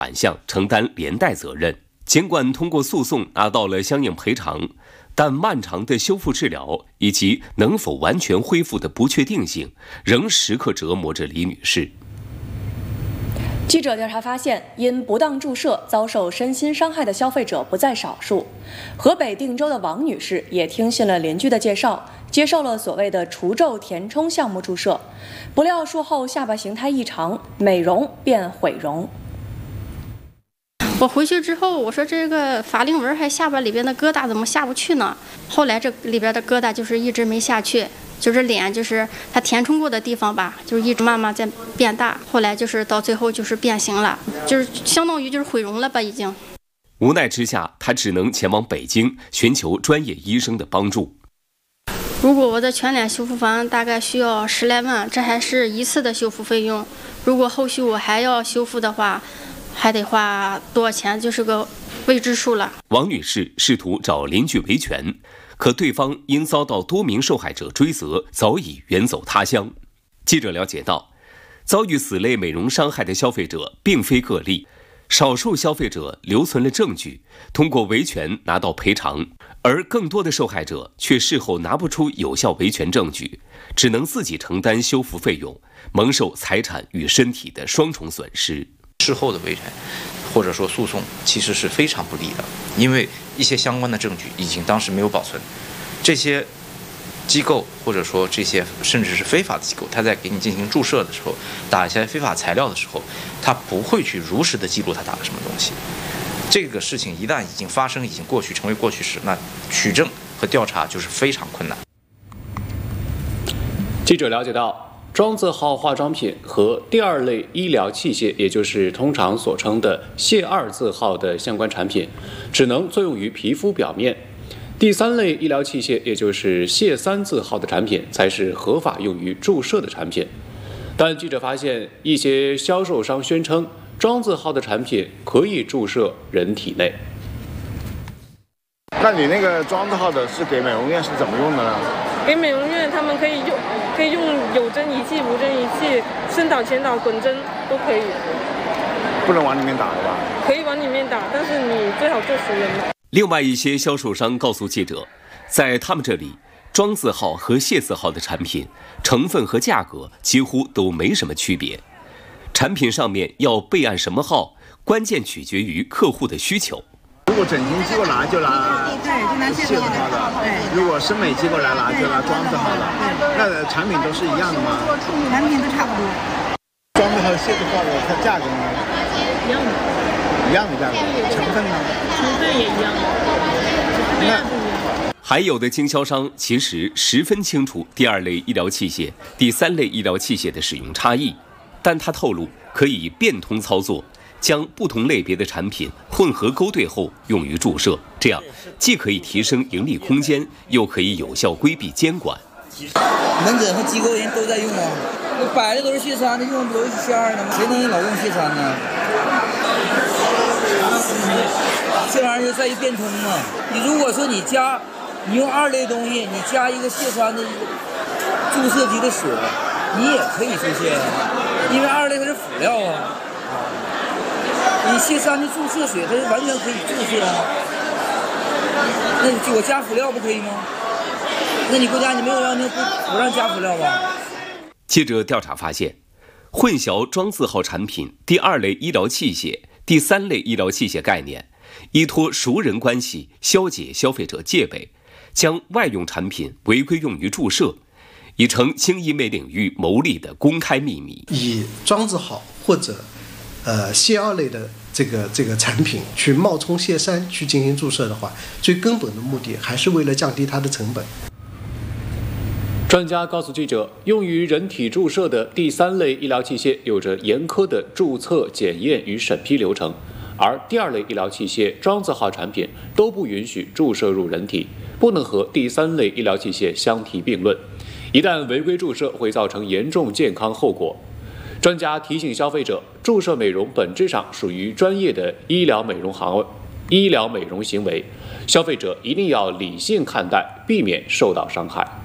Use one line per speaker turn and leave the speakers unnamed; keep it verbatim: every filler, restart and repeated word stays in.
反向承担连带责任。尽管通过诉讼拿到了相应赔偿，但漫长的修复治疗以及能否完全恢复的不确定性，仍时刻折磨着李女士。
记者调查发现，因不当注射遭受身心伤害的消费者不在少数。河北定州的王女士也听信了邻居的介绍，接受了所谓的除皱填充项目注射，不料术后下巴形态异常，美容变毁容。
我回去之后，我说这个法令纹还下巴里边的疙瘩怎么下不去呢？后来这里边的疙瘩就是一直没下去，就是脸就是它填充过的地方吧，就是一直慢慢在变大，后来就是到最后就是变形了，就是相当于就是毁容了吧已经。
无奈之下，他只能前往北京寻求专业医生的帮助。
如果我的全脸修复完大概需要十来万，这还是一次的修复费用。如果后续我还要修复的话，还得花多少钱，就是个未知数了。
王女士试图找邻居维权，可对方因遭到多名受害者追责，早已远走他乡。记者了解到，遭遇此类美容伤害的消费者并非个例，少数消费者留存了证据，通过维权拿到赔偿，而更多的受害者却事后拿不出有效维权证据，只能自己承担修复费用，蒙受财产与身体的双重损失。
事后的维权或者说诉讼其实是非常不利的，因为一些相关的证据已经当时没有保存，这些机构或者说这些甚至是非法的机构，他在给你进行注射的时候，打一些非法材料的时候，他不会去如实的记录他打了什么东西。这个事情一旦已经发生，已经过去，成为过去式，那取证和调查就是非常困难。
记者了解到，庄字号化妆品和第二类医疗器械，也就是通常所称的谢二字号的相关产品，只能作用于皮肤表面；第三类医疗器械，也就是谢三字号的产品，才是合法用于注射的产品。但记者发现，一些销售商宣称，庄字号的产品可以注射人体内。
那你那个庄字号的是给美容院是怎么用的呢？
给美容院他们可以用，可以用有针仪器、无针仪器、深导、浅导、滚针都可以。
不能往里面打的吧？
可以往里面打，但是你最好做熟人的。
另外一些销售商告诉记者，在他们这里，庄字号和谢字号的产品成分和价格几乎都没什么区别。产品上面要备案什么号，关键取决于客户的需求。
如果整形机构拿就拿谢字号的，如果生美机构来拿就拿庄字号的，那产品都是一样的吗？
产品都差不多。
庄字号、谢字号的，它价格呢？
一样的。
一样的价格，成分呢？
成分也一样的，备案不一样。
还有的经销商其实十分清楚第二类医疗器械、第三类医疗器械的使用差异，但他透露可以变通操作，将不同类别的产品混合勾兑后用于注射，这样既可以提升盈利空间，又可以有效规避监管。
门诊和机构人都在用啊，摆的都是谢三的，用的都是谢二的吗？谁能老用谢三呢？这玩意儿就在于变通嘛。你如果说你加，你用二类东西，你加一个谢三的注射级的水，你也可以出现，因为二类它是辅料啊。你谢三的注射水，它是完全可以注射啊。那你我加辅料不可以吗？那你国家你没有让那不不让加辅料吧？
记者调查发现，混淆庄字号产品第二类医疗器械、第三类医疗器械概念，依托熟人关系消解消费者戒备，将外用产品违规用于注射，已成经医美领域牟利的公开秘密。
以庄字号或者呃谢二类的这个这个产品去冒充谢三去进行注射的话，最根本的目的还是为了降低它的成本。
专家告诉记者，用于人体注射的第三类医疗器械有着严苛的注册、检验与审批流程，而第二类医疗器械庄字号产品都不允许注射入人体，不能和第三类医疗器械相提并论。一旦违规注射，会造成严重健康后果。专家提醒消费者，注射美容本质上属于专业的医疗美容行医疗美容行为，消费者一定要理性看待，避免受到伤害。